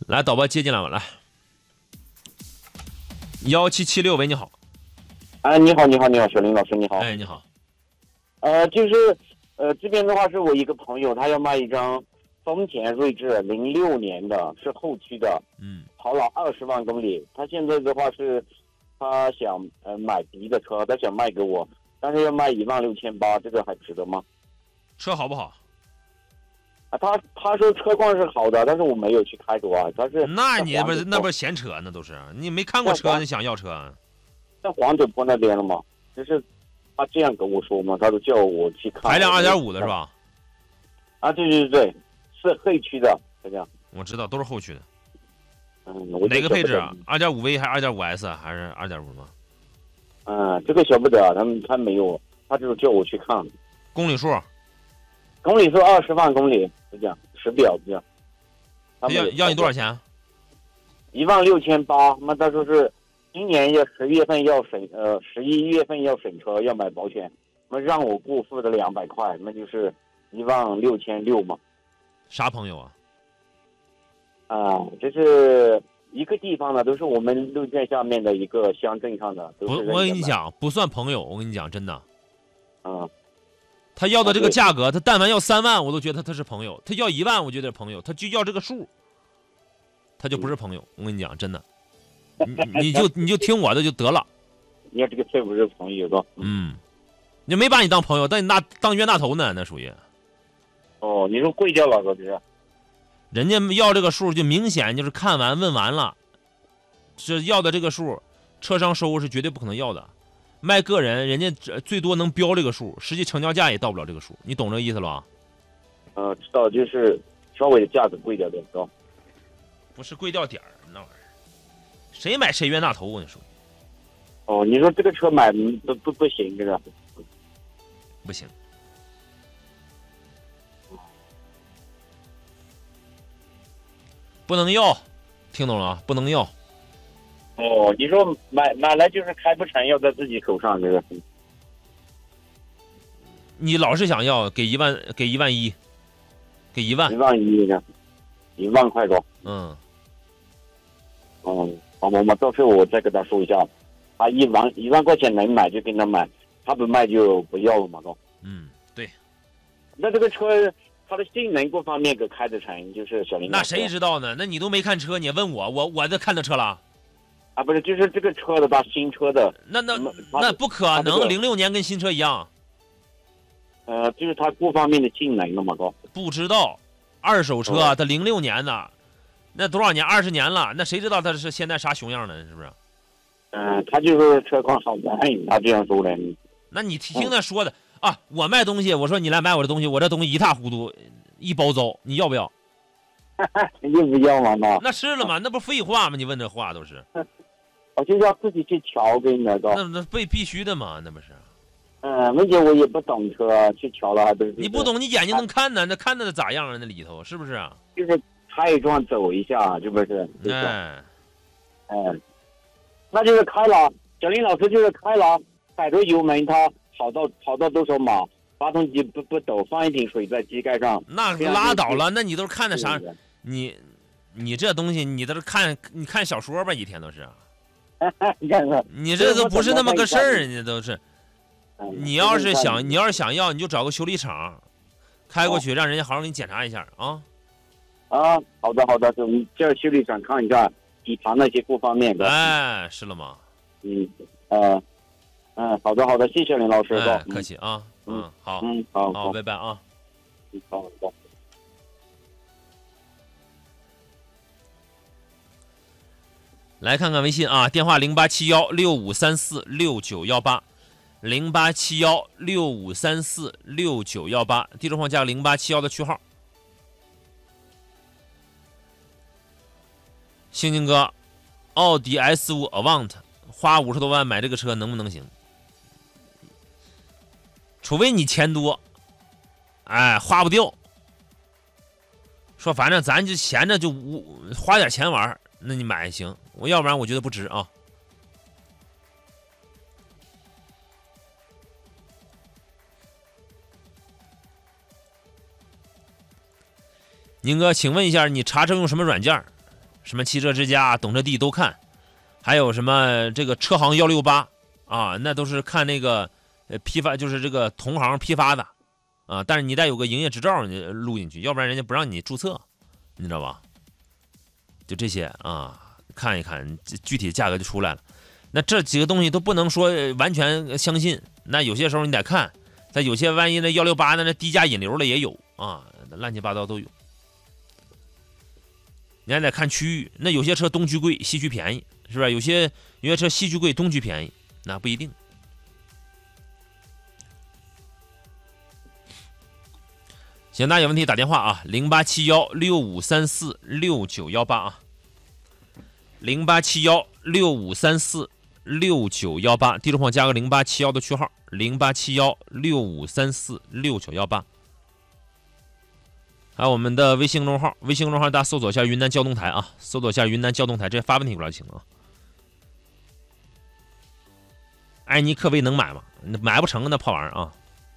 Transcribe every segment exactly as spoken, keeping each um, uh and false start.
来，导播接进来吧，来，幺七七六，喂，你好。 哎，你好，你好，你好，小林老师，你好。 哎，你好。 呃，就是呃，这边的话是我一个朋友，他要卖一张丰田锐志零六年的，是后驱的， 嗯， 跑了二十万公里。他现在的话是，他想呃买别的车，他想卖给我，但是要卖一万六千八，这个还值得吗？ 车好不好？ 啊，他他说车况是好的，但是我没有去开过啊。他是那你不是那不是是闲扯，那都是你没看过车，你想要车？ 在黄土坡那边了嘛，就是他这样跟我说嘛，他都叫我去看。 排量二点五的是吧？ 啊，对对对，是后驱的，这样。 我知道，都是后驱的。 嗯，我哪个配置啊？二点五 V 还是二点五 S 还是二点五吗？ 嗯，这个晓不得，他们他没有，他就是叫我去看。 公里数？ 公里数二十万公里，就这样，实表这样。 要要你多少钱？ 一万六千八。那他说是今年要十月份要审，呃，十一月份要审车，要买保险，那让我过付的两百块，那就是一万六千六嘛。 啥朋友啊？ 啊，这是一个地方的，都是我们路线下面的一个乡镇上的。 不，我跟你讲，不算朋友，我跟你讲，真的。 嗯。 他要的这个价格，他但凡要三万，我都觉得他是朋友；他要一万，我觉得是朋友；他就要这个数，他就不是朋友。我跟你讲，真的，你你就你就听我的就得了。 你看这个这不是朋友的， 嗯，你没把你当朋友，但你那当冤大头呢，那属于。 哦，你说贵掉了，这是。 人家要这个数，就明显就是看完问完了，是要的这个数，车商收是绝对不可能要的。卖个人，人家最多能标这个数，实际成交价也到不了这个数，你懂这个意思了吧？ 呃，知道，就是稍微的价格贵点点，是吧？ 不是贵掉点儿，那玩意儿，谁买谁冤大头，我跟你说。 哦，你说这个车买不不不行，这个不行。不能要，听懂了吗？不能要。 哦，你说买买来就是开不成，要在自己口上，这个。 你老是想要，给一万，给一万一，给一万。 一万一呢，一万块多。 嗯。 嗯，好，我们到时候我再跟他说一下，他一万一万块钱能买就跟他买，他不卖就不要了嘛，都。 嗯，对。 那这个车它的性能各方面可开得成，就是小林。 那谁知道呢？那你都没看车，你问我，我我这看到车了。 啊，不是，就是这个车的，它新车的。 那那那不可能，零六年跟新车一样。 呃，就是它各方面的性能了嘛，都。 不知道，二手车，它零六年的，那多少年？二十年了，那谁知道它是现在啥熊样呢？是不是？ 嗯，他就是车况好的，他这样说的。 那你听他说的啊，我卖东西，我说你来买我的东西，我这东西一塌糊涂，一包糟，你要不要？ 肯定不要嘛，那。 那是了嘛？那不废话吗？你问这话都是。 我就要自己去调给你的， 那那必必须的嘛，那不是？ 嗯，而且我也不懂车，去调了还不是。 你不懂，你眼睛能看呢？那看的咋样啊？那里头是不是啊？ 就是开一转走一下，是不是？ 哎， 嗯，那就是开了。小林老师就是开了，踩着油门，它跑到跑到多少码，发动机不不抖，放一瓶水在机盖上。 那拉倒了，那你都是看的啥？你你这东西，你都是看你看小说吧，一天都是。 你看看， 你这都不是那么个事儿，人家都是。你要是想，你要是想要，你就找个修理厂，开过去，让人家好好给你检查一下啊。 啊，好的好的，我们叫修理厂看一下底盘那些各方面的。 哎，是了吗？ 嗯，呃，嗯，好的好的，谢谢林老师。 哎，客气啊。嗯，好， 嗯，好， 好，拜拜啊。 嗯，好的。 来看看微信啊，电话零八七幺六五三四六九幺八，零八七幺六五三四六九幺八，地址号加零八七幺的区号。星星哥，奥迪 S 五 Avant 花五十多万买这个车能不能行？除非你钱多，哎，花不掉。说反正咱就闲着就花点钱玩，那你买也行。我要不然我觉得不值啊。宁哥，请问一下，你查车用什么软件？ 什么汽车之家、懂车帝都看，还有什么这个车行幺六八啊，那都是看那个呃批发，就是这个同行批发的啊，但是你得有个营业执照你录进去，要不然人家不让你注册，你知道吧？就这些啊，看一看具体价格就出来了。那这几个东西都不能说完全相信，那有些时候你得看，在有些万一那幺六八的那低价引流的也有啊，乱七八糟都有。你还得看区域，那有些车东区贵，西区便宜，是吧？有些有些车西区贵，东区便宜，那不一定。行，大家有问题打电话啊，零八七幺六五三四六九幺八啊，零八七幺六五三四六九幺八，地址朋友加个零八七幺的区号，零八七幺六五三四六九幺八。还有我们的微信公众号，微信公众号大家搜索一下云南交通台啊，搜索一下云南交通台，这发问题过来就行了啊。艾尼科威能买吗？买不成那破玩意儿啊！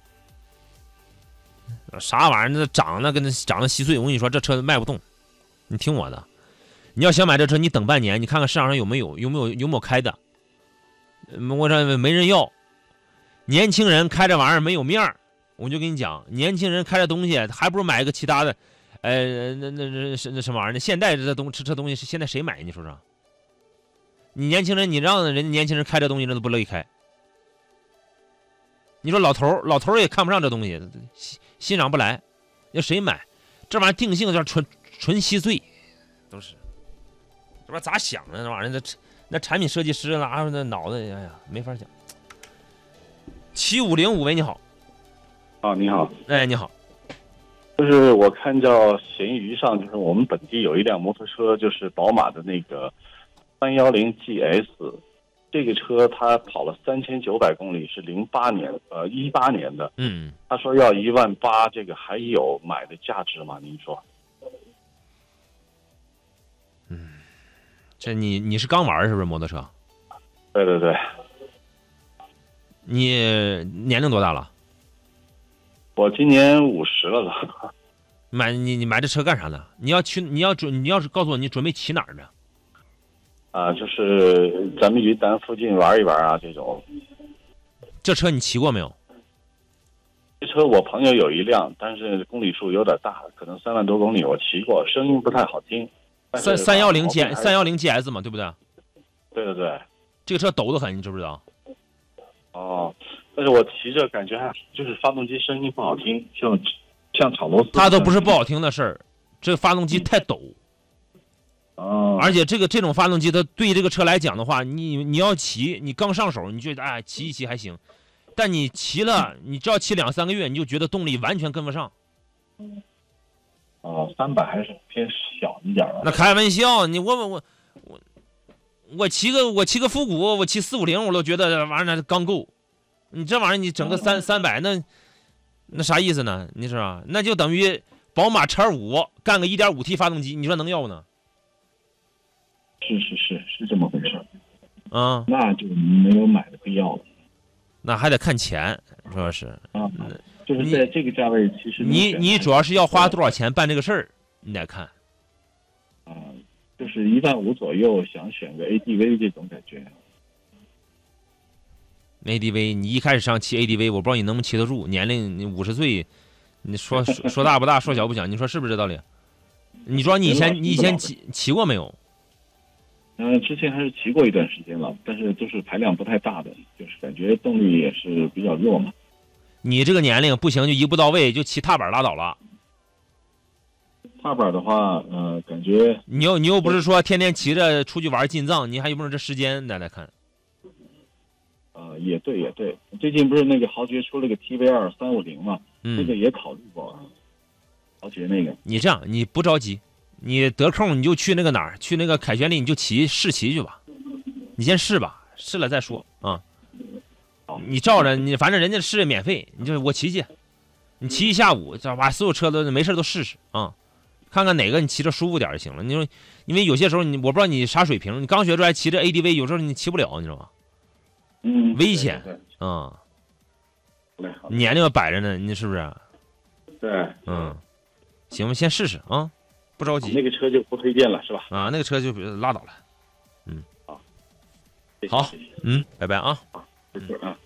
啥玩意儿？那长得跟那长得稀碎，我跟你说，这车卖不动。你听我的，你要想买这车，你等半年，你看看市场上有没有有没有有没有开的。我说没人要，年轻人开这玩意儿没有面儿。我就跟你讲，年轻人开这东西，还不如买一个其他的，呃，那那那那什么玩意儿呢？现代这东这这东西是现在谁买？你说说？你年轻人，你让人家年轻人开这东西，人都不乐意开。你说老头老头也看不上这东西，欣欣赏不来，要谁买？这玩意儿定性叫纯纯稀碎，都是，这玩意儿咋想的？这玩意儿那那产品设计师拿着那脑子，哎呀，没法讲。七五零五喂，你好。 啊，你好， 哎，你好， 就是我看到闲鱼上，就是我们本地有一辆摩托车，就是宝马的那个三幺零 G S， 这个车它跑了三千九百公里，是零八年，呃，一八年的。 嗯， 他说要一万八，这个还有买的价值吗？您说？ 嗯，这你你是刚玩是不是摩托车？ 对对对。 你年龄多大了？ 我今年五十了都。 买你你买这车干啥呢？你要去你要准你要是告诉我你准备骑哪儿呢？ 啊，就是咱们云南附近玩一玩啊，这种。 这车你骑过没有？ 这车我朋友有一辆，但是公里数有点大，可能三万多公里，我骑过，声音不太好听。 三三幺零 G 三幺零 G S 嘛，对不对？ 对对对。 这个车抖得很，你知不知道？ 哦。但是我骑着感觉还就是发动机声音不好听，像像炒螺丝。 它都不是不好听的事儿，这个发动机太抖。 哦。 而且这个这种发动机，它对这个车来讲的话，你你要骑，你刚上手，你觉得哎骑一骑还行，但你骑了，你只要骑两三个月，你就觉得动力完全跟不上。 哦，三百还是偏小一点了。 那开玩笑，你我我我我骑个我骑个复古，我骑四五零，我都觉得这玩意儿刚够。你这玩意儿你整个三三百，那那啥意思呢？你知道吧？那就等于宝马 X 五 干个 一点五 T 发动机，你说能要呢？ 是是是是这么回事。 啊， 那就没有买的必要了。 那还得看钱，主要是啊，就是在这个价位，其实你你主要是要花多少钱办这个事儿，你得看。 啊，就是一万五左右，想选个 A D V 这种感觉。 A D V， 你一开始上骑 A D V， 我不知道你能不能骑得住。年龄你五十岁，你说说说大不大，说小不小，你说是不是这道理？你说你以前你以前骑骑过没有？ 嗯、呃，之前还是骑过一段时间了，但是都是排量不太大的，就是感觉动力也是比较弱嘛。 你这个年龄不行，就一步到位，就骑踏板拉倒了。 踏板的话，呃，感觉你又你又不是说天天骑着出去玩进藏，你还有没有这时间来来看？ 呃，也对也对，最近不是那个豪爵出了个 T V 二三五零嘛， 嗯， 这个也考虑过啊。豪爵那个， 你这样，你不着急，你得空你就去那个哪儿，去那个凯旋里，你就骑试骑去吧，你先试吧，试了再说啊。你照着你，反正人家试免费，你就我骑骑，你骑一下午，把所有车都没事都试试啊，看看哪个你骑着舒服点就行了。你说，因为有些时候你我不知道你啥水平，你刚学出来骑着 A D V， 有时候你骑不了，你知道吗？ 嗯， 危险啊！年龄摆着呢，你是不是？ 对， 嗯，行吧，先试试啊。 不着急。 那个车就不推荐了，是吧？ 啊，那个车就拉倒了。嗯， 好， 好，嗯，拜拜啊。 好，谢谢啊。